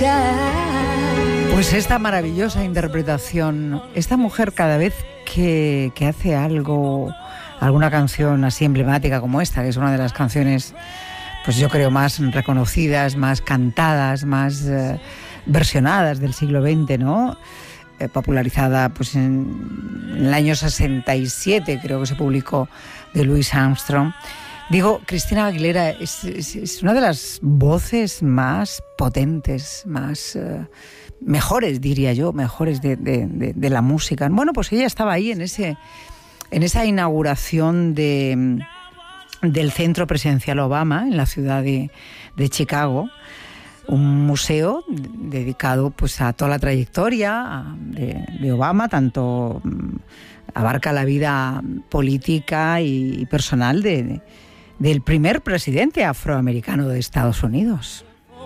Pues esta maravillosa interpretación, esta mujer cada vez que hace algo, alguna canción así emblemática como esta, que es una de las canciones, pues yo creo, más reconocidas, más cantadas, más versionadas del siglo XX, ¿no? Popularizada pues en el año 67, creo que se publicó, de Louis Armstrong. Digo, Christina Aguilera es una de las voces más potentes, más mejores, diría yo, mejores de la música. Bueno, pues ella estaba ahí en esa inauguración del Centro Presidencial Obama en la ciudad de Chicago, un museo dedicado pues a toda la trayectoria de Obama, tanto abarca la vida política y personal del primer presidente afroamericano de Estados Unidos.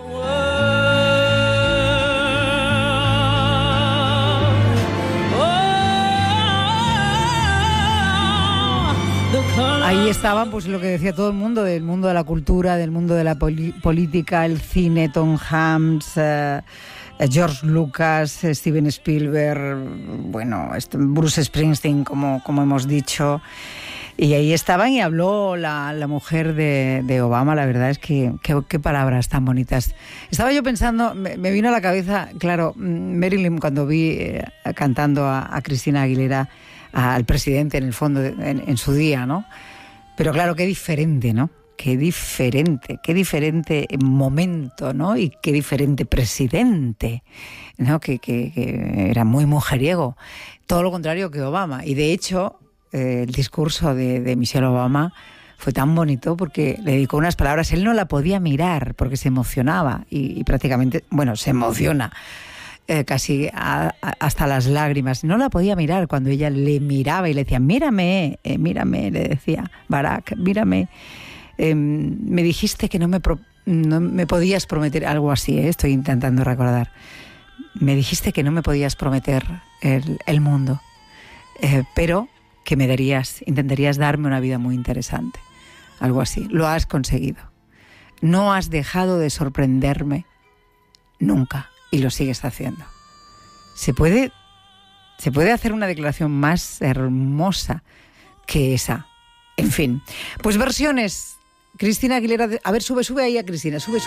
Ahí estaban, pues lo que decía todo el mundo, del mundo de la cultura, del mundo de la política, el cine, Tom Hanks, George Lucas, Steven Spielberg, bueno, Bruce Springsteen, como hemos dicho. Y ahí estaban y habló la mujer de Obama. La verdad es que qué palabras tan bonitas. Estaba yo pensando, me vino a la cabeza, claro, Marilyn, cuando vi cantando a Christina Aguilera, al presidente en el fondo, en su día, ¿no? Pero claro, qué diferente, ¿no? Qué diferente momento, ¿no? Y qué diferente presidente, ¿no? Que era muy mujeriego. Todo lo contrario que Obama. Y de hecho, el discurso de Michelle Obama fue tan bonito porque le dedicó unas palabras. Él no la podía mirar porque se emocionaba y prácticamente, bueno, se emociona casi hasta las lágrimas. No la podía mirar cuando ella le miraba y le decía, mírame, le decía Barack, mírame. Me dijiste que no me podías prometer algo así, estoy intentando recordar. Me dijiste que no me podías prometer el mundo, pero que intentarías darme una vida muy interesante. Algo así. Lo has conseguido. No has dejado de sorprenderme nunca y lo sigues haciendo. ¿Se puede hacer una declaración más hermosa que esa? En fin, pues versiones. Christina Aguilera, a ver, sube ahí a Christina, sube.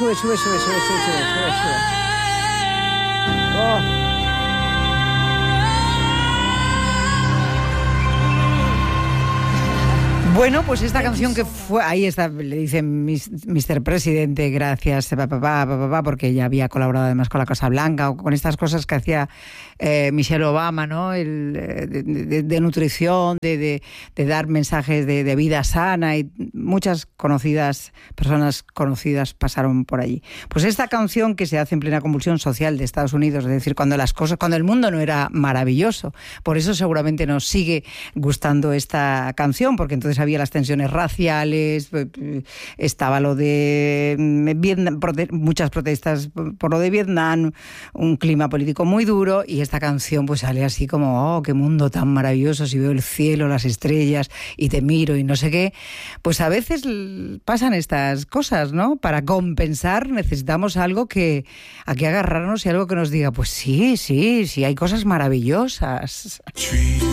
Oh. Bueno, pues esta canción que fue, ahí está, le dicen Mr. Presidente, gracias, papá, porque ella había colaborado además con la Casa Blanca o con estas cosas que hacía Michelle Obama, ¿no? De nutrición, de dar mensajes de vida sana, y muchas personas conocidas pasaron por allí. Pues esta canción que se hace en plena convulsión social de Estados Unidos, es decir, cuando el mundo no era maravilloso, por eso seguramente nos sigue gustando esta canción, porque entonces había las tensiones raciales, estaba lo de Vietnam, muchas protestas por lo de Vietnam, un clima político muy duro, y esta canción pues sale así como, oh, qué mundo tan maravilloso, si veo el cielo, las estrellas y te miro y no sé qué. Pues a veces pasan estas cosas, ¿no? Para compensar necesitamos algo a que agarrarnos y algo que nos diga, pues sí, hay cosas maravillosas.